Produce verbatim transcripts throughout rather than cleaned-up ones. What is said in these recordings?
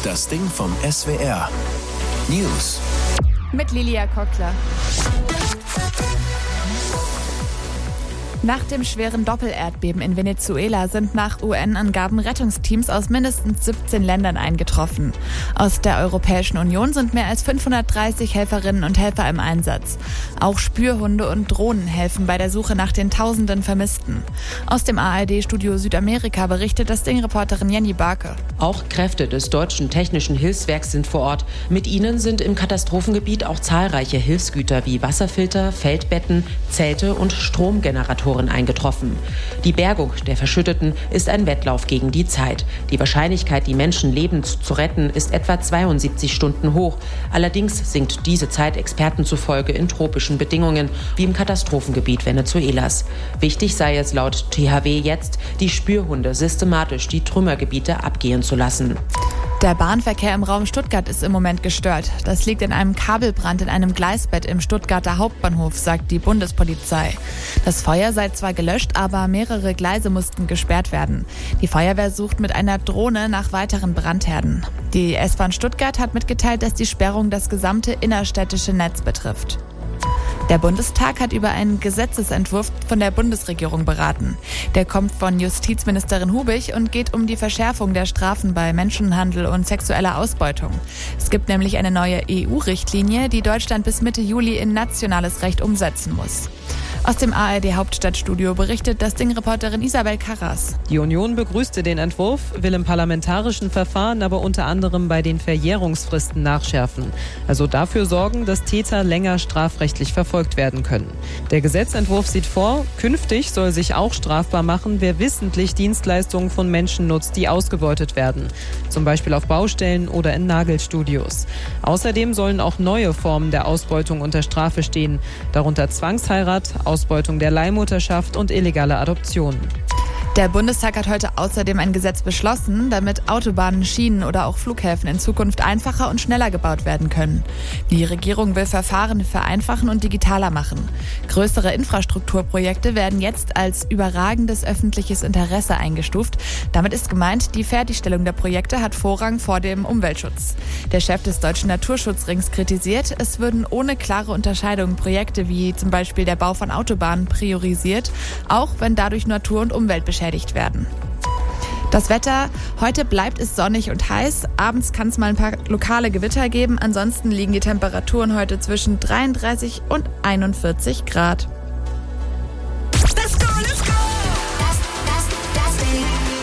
Das Ding vom S W R. News. Mit Lilia Kockler. Nach dem schweren Doppelerdbeben in Venezuela sind nach U N-Angaben Rettungsteams aus mindestens siebzehn Ländern eingetroffen. Aus der Europäischen Union sind mehr als fünfhundertdreißig Helferinnen und Helfer im Einsatz. Auch Spürhunde und Drohnen helfen bei der Suche nach den tausenden Vermissten. Aus dem A R D-Studio Südamerika berichtet das Ding-Reporterin Jenny Barke. Auch Kräfte des Deutschen Technischen Hilfswerks sind vor Ort. Mit ihnen sind im Katastrophengebiet auch zahlreiche Hilfsgüter wie Wasserfilter, Feldbetten, Zelte und Stromgeneratoren eingetroffen. Die Bergung der Verschütteten ist ein Wettlauf gegen die Zeit. Die Wahrscheinlichkeit, die Menschen lebend zu retten, ist etwa zweiundsiebzig Stunden hoch. Allerdings sinkt diese Zeit Experten zufolge in tropischen Bedingungen, wie im Katastrophengebiet Venezuelas. Wichtig sei es laut T H W jetzt, die Spürhunde systematisch die Trümmergebiete abgehen zu lassen. Der Bahnverkehr im Raum Stuttgart ist im Moment gestört. Das liegt in einem Kabelbrand in einem Gleisbett im Stuttgarter Hauptbahnhof, sagt die Bundespolizei. Das Feuer sei zwar gelöscht, aber mehrere Gleise mussten gesperrt werden. Die Feuerwehr sucht mit einer Drohne nach weiteren Brandherden. Die S-Bahn Stuttgart hat mitgeteilt, dass die Sperrung das gesamte innerstädtische Netz betrifft. Der Bundestag hat über einen Gesetzesentwurf von der Bundesregierung beraten. Der kommt von Justizministerin Hubig und geht um die Verschärfung der Strafen bei Menschenhandel und sexueller Ausbeutung. Es gibt nämlich eine neue E U-Richtlinie, die Deutschland bis Mitte Juli in nationales Recht umsetzen muss. Aus dem A R D-Hauptstadtstudio berichtet das Ding-Reporterin Isabel Karras. Die Union begrüßte den Entwurf, will im parlamentarischen Verfahren aber unter anderem bei den Verjährungsfristen nachschärfen. Also dafür sorgen, dass Täter länger strafrechtlich verfolgt werden können. Der Gesetzentwurf sieht vor, künftig soll sich auch strafbar machen, wer wissentlich Dienstleistungen von Menschen nutzt, die ausgebeutet werden. Zum Beispiel auf Baustellen oder in Nagelstudios. Außerdem sollen auch neue Formen der Ausbeutung unter Strafe stehen, darunter Zwangsheirat, Ausbeutung der Leihmutterschaft und illegale Adoption. Der Bundestag hat heute außerdem ein Gesetz beschlossen, damit Autobahnen, Schienen oder auch Flughäfen in Zukunft einfacher und schneller gebaut werden können. Die Regierung will Verfahren vereinfachen und digitaler machen. Größere Infrastrukturprojekte werden jetzt als überragendes öffentliches Interesse eingestuft. Damit ist gemeint, die Fertigstellung der Projekte hat Vorrang vor dem Umweltschutz. Der Chef des Deutschen Naturschutzrings kritisiert, es würden ohne klare Unterscheidung Projekte wie zum Beispiel der Bau von Autobahnen priorisiert, auch wenn dadurch Natur und Umwelt beschädigt werden. Das Wetter: Heute bleibt es sonnig und heiß. Abends kann es mal ein paar lokale Gewitter geben. Ansonsten liegen die Temperaturen heute zwischen dreiunddreißig und einundvierzig Grad. Let's go, let's go! Das, das, das Ding.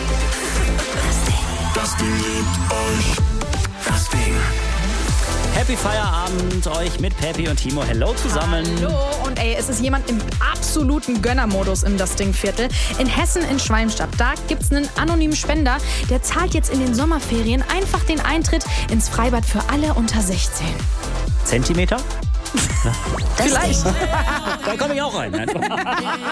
Das Ding. Das Ding liebt euch. Das Ding. Happy Feierabend euch mit Peppi und Timo. Hello zusammen. Hallo. Und ey, es ist jemand im absoluten Gönnermodus im Das Ding-Viertel. In Hessen, in Schwalmstadt, da gibt's einen anonymen Spender, der zahlt jetzt in den Sommerferien einfach den Eintritt ins Freibad für alle unter sechzehn. Zentimeter? Vielleicht. Da komme ich auch rein.